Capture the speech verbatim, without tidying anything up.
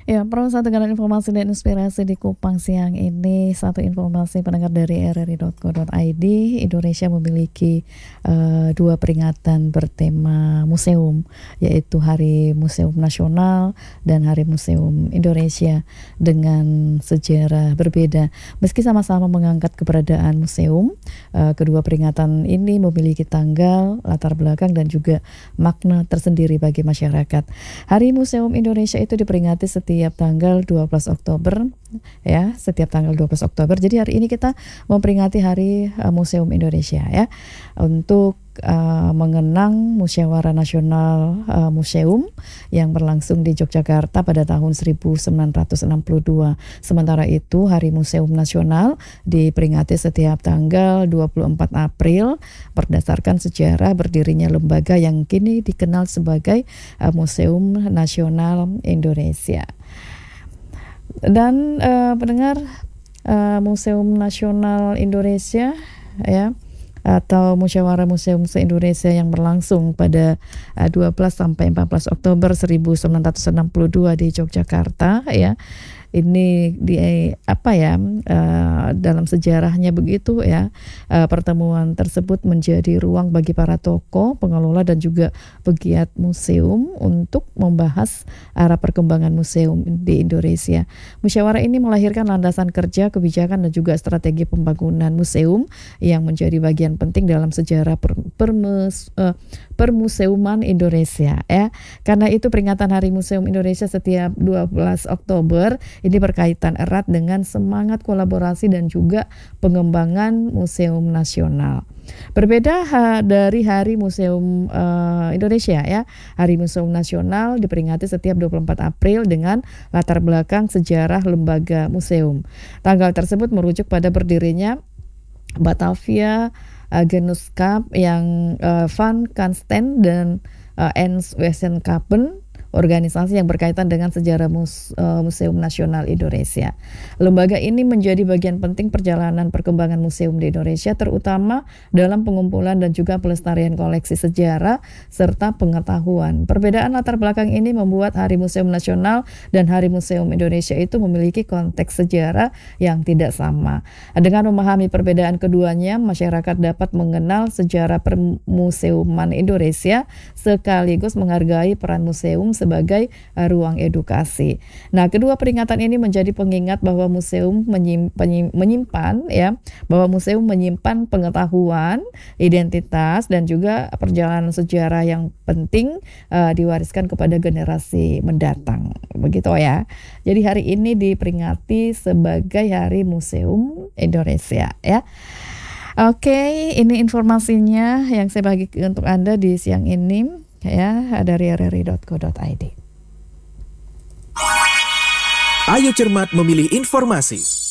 Ya, Pro satu dengan informasi dan inspirasi di Kupang siang ini. Satu informasi pendengar dari r r i dot co dot i d, Indonesia memiliki uh, dua peringatan bertema museum, yaitu Hari Museum Nasional dan Hari Museum Indonesia dengan sejarah berbeda. Meski sama-sama mengangkat keberadaan museum, uh, kedua peringatan ini memiliki tanggal, latar belakang, dan juga makna tersendiri bagi masyarakat. Hari Museum Indonesia itu diperingati setiap setiap tanggal dua belas Oktober, ya, setiap tanggal dua belas Oktober. Jadi hari ini kita memperingati Hari uh, Museum Indonesia, ya, untuk uh, mengenang Musyawarah Nasional uh, Museum yang berlangsung di Yogyakarta pada tahun seribu sembilan ratus enam puluh dua. Sementara itu, Hari Museum Nasional diperingati setiap tanggal dua puluh empat April berdasarkan sejarah berdirinya lembaga yang kini dikenal sebagai uh, Museum Nasional Indonesia. Dan uh, pendengar, uh, Museum Nasional Indonesia, ya, atau Musyawarah Museum se-Indonesia yang berlangsung pada uh, dua belas sampai empat belas Oktober seribu sembilan ratus enam puluh dua di Yogyakarta, ya. Ini di apa ya uh, dalam sejarahnya begitu, ya, uh, pertemuan tersebut menjadi ruang bagi para tokoh, pengelola, dan juga pegiat museum untuk membahas arah perkembangan museum di Indonesia. Musyawarah ini melahirkan landasan kerja, kebijakan, dan juga strategi pembangunan museum yang menjadi bagian penting dalam sejarah per, permes, uh, permuseuman Indonesia, ya. Karena itu peringatan Hari Museum Indonesia setiap dua belas Oktober ini berkaitan erat dengan semangat kolaborasi dan juga pengembangan museum nasional. Berbeda ha, dari Hari Museum uh, Indonesia, ya, Hari Museum Nasional diperingati setiap dua puluh empat April dengan latar belakang sejarah lembaga museum. Tanggal tersebut merujuk pada berdirinya Batavia uh, Genootschap yang uh, Van Kansten dan uh, Ens Wetenskappen, organisasi yang berkaitan dengan sejarah mus, uh, Museum Nasional Indonesia. Lembaga ini menjadi bagian penting perjalanan perkembangan museum di Indonesia, terutama dalam pengumpulan dan juga pelestarian koleksi sejarah serta pengetahuan. Perbedaan latar belakang ini membuat Hari Museum Nasional dan Hari Museum Indonesia itu memiliki konteks sejarah yang tidak sama. Dengan memahami perbedaan keduanya, masyarakat dapat mengenal sejarah permuseuman Indonesia sekaligus menghargai peran museum sebagai uh, ruang edukasi. Nah, kedua peringatan ini menjadi pengingat bahwa museum menyimpan, menyimpan ya, bahwa museum menyimpan pengetahuan, identitas, dan juga perjalanan sejarah yang penting uh, diwariskan kepada generasi mendatang. Begitu, ya. Jadi hari ini diperingati sebagai Hari Museum Indonesia, ya. Oke, ini informasinya yang saya bagi untuk Anda di siang ini, ya, dari r r i dot co dot i d. Ayo cermat memilih informasi.